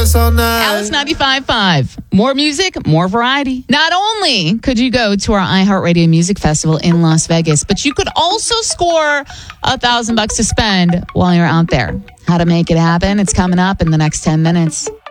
dance all night. Alice 95.5. More music, more variety. Not only could you go to our iHeartRadio Music Festival in Las Vegas, but you could also score $1,000 to spend while you're out there. How to make it happen? It's coming up in the next 10 minutes.